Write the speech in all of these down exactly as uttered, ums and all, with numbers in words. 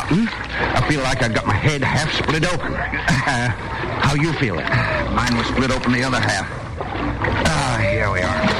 Hmm? I feel like I've got my head half split open. Uh, how you feeling? Mine was split open the other half. Ah, here we are.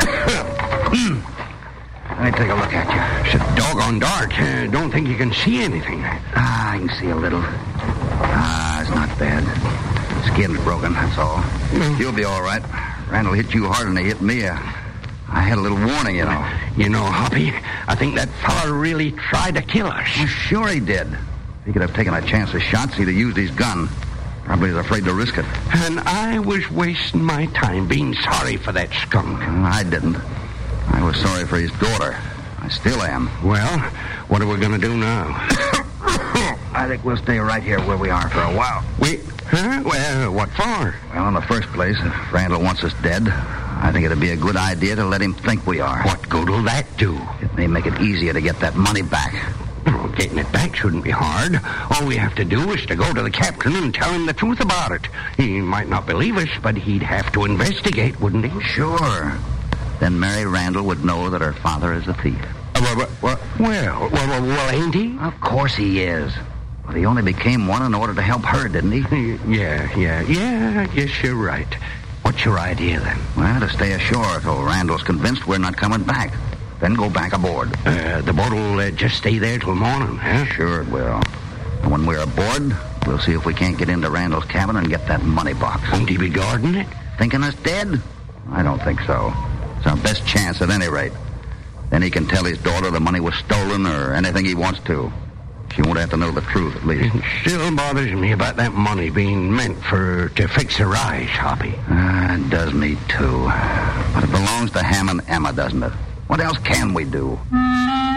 Let me take a look at you. It's doggone dark. Uh, don't think you can see anything. Ah, I can see a little. Ah, it's not bad. Skin's broken, that's all. Mm. You'll be all right. Randall hit you harder than he hit me. Uh, I had a little warning, you know. You know, Hoppy, I think that fella really tried to kill us. Well, sure he did. If he could have taken a chance of shots, he'd have used his gun. Probably was afraid to risk it. And I was wasting my time being sorry for that skunk. Well, I didn't. I was sorry for his daughter. I still am. Well, what are we going to do now? I think we'll stay right here where we are for a while. Wait, huh? Well, what for? Well, in the first place, if Randall wants us dead, I think it'd be a good idea to let him think we are. What good will that do? It may make it easier to get that money back. Well, getting it back shouldn't be hard. All we have to do is to go to the captain and tell him the truth about it. He might not believe us, but he'd have to investigate, wouldn't he? Sure. Then Mary Randall would know that her father is a thief. Uh, well, well, well, well, well, ain't he? Of course he is. But he only became one in order to help her, didn't he? Yeah, yeah, yeah, I guess you're right. What's your idea, then? Well, to stay ashore till Randall's convinced we're not coming back. Then go back aboard. Uh, the boat will uh, just stay there till morning, huh? Sure it will. And when we're aboard, we'll see if we can't get into Randall's cabin and get that money box. Won't he be guarding it? Thinking us dead? I don't think so. It's our best chance at any rate. Then he can tell his daughter the money was stolen or anything he wants to. She won't have to know the truth, at least. It still bothers me about that money being meant for to fix her eyes, Hoppy. Ah, it does me, too. But it belongs to Ham and Emma, doesn't it? What else can we do?